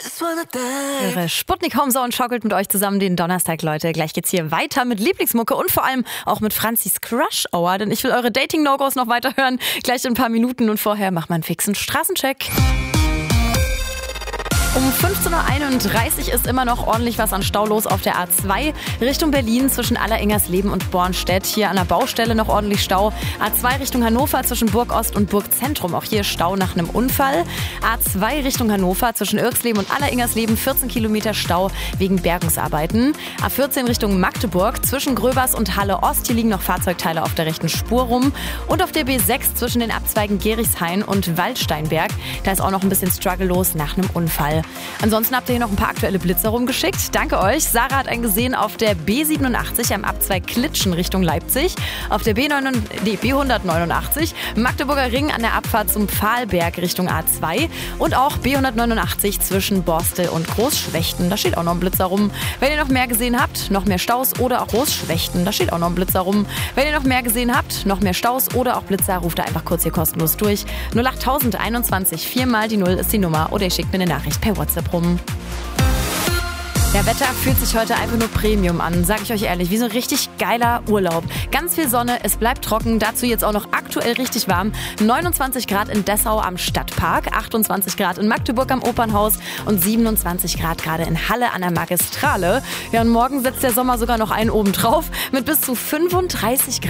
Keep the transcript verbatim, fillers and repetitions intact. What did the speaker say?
Ihre Sputnik Homesound schaukelt mit euch zusammen den Donnerstag, Leute. Gleich geht's hier weiter mit Lieblingsmucke und vor allem auch mit Franzis Crush Hour, denn ich will eure Dating-No-Gos noch weiter hören. Gleich in ein paar Minuten und vorher macht man einen fixen Straßencheck. Um fünfzehn Uhr einunddreißig ist immer noch ordentlich was an Stau los auf der A zwei Richtung Berlin zwischen Alleringers-Leben und Bornstedt. Hier an der Baustelle noch ordentlich Stau. A zwei Richtung Hannover zwischen Burgost und Burgzentrum. Auch hier Stau nach einem Unfall. A zwei Richtung Hannover zwischen Irksleben und Alleringers-Leben vierzehn Kilometer Stau wegen Bergungsarbeiten. A vierzehn Richtung Magdeburg zwischen Gröbers und Halle Ost. Hier liegen noch Fahrzeugteile auf der rechten Spur rum. Und auf der B sechs zwischen den Abzweigen Gerichshain und Waldsteinberg. Da ist auch noch ein bisschen Struggle los nach einem Unfall. Ansonsten habt ihr hier noch ein paar aktuelle Blitzer rumgeschickt. Danke euch. Sarah hat einen gesehen auf der B siebenundachtzig am Abzweig Klitschen Richtung Leipzig. Auf der B hundertneunundachtzig Magdeburger Ring an der Abfahrt zum Pfahlberg Richtung A zwei. Und auch B hundertneunundachtzig zwischen Borstel und Großschwechten. Da steht auch noch ein Blitzer rum. Wenn ihr noch mehr gesehen habt, noch mehr Staus oder auch Großschwechten. Da steht auch noch ein Blitzer rum. Wenn ihr noch mehr gesehen habt, noch mehr Staus oder auch Blitzer, ruft da einfach kurz hier kostenlos durch. null acht einundzwanzig, vier mal die null ist die Nummer oder ihr schickt mir eine Nachricht per WhatsApp rum. Der Wetter fühlt sich heute einfach nur Premium an, sage ich euch ehrlich, wie so ein richtig geiler Urlaub. Ganz viel Sonne, es bleibt trocken, dazu jetzt auch noch aktuell richtig warm. neunundzwanzig Grad in Dessau am Stadtpark, achtundzwanzig Grad in Magdeburg am Opernhaus und siebenundzwanzig Grad gerade in Halle an der Magistrale. Ja, und morgen setzt der Sommer sogar noch einen oben drauf mit bis zu fünfunddreißig Grad.